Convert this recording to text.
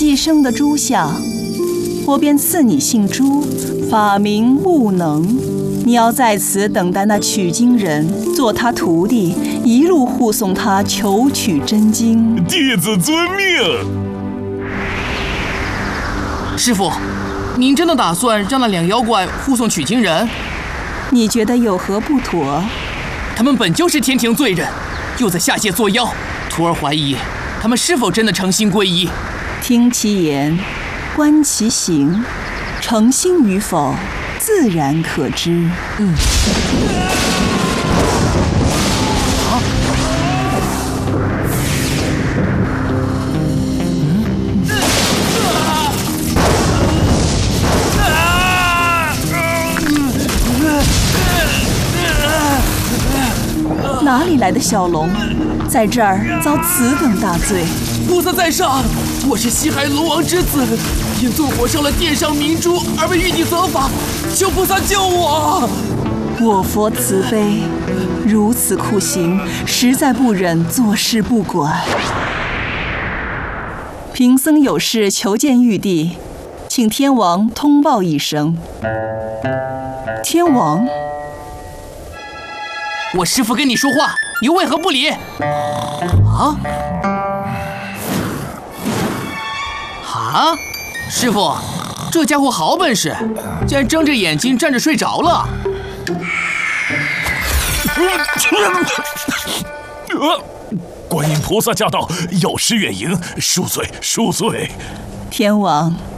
既生的诸相，我便赐你姓朱，法名悟能。你要在此等待那取经人，做他徒弟，一路护送他求取真经。 弟子遵命。 师父，您真的打算让那两妖怪护送取经人？ 你觉得有何不妥？ 他们本就是天庭罪人，又在下界作妖，徒儿怀疑他们是否真的诚心皈依。 听其言，观其行，诚心与否，自然可知。哪里来的小龙，在这儿遭此等大罪？ 菩萨在上，我是西海龙王之子，因纵火烧了殿上明珠而被玉帝责罚，求菩萨救我。 我佛慈悲，如此酷刑，实在不忍坐视不管。贫僧有事求见玉帝，请天王通报一声。天王， 我师父跟你说话，你为何不理？师父，这家伙好本事，竟然睁着眼睛站着睡着了。 观音菩萨驾到，有失远迎，恕罪恕罪。 天王，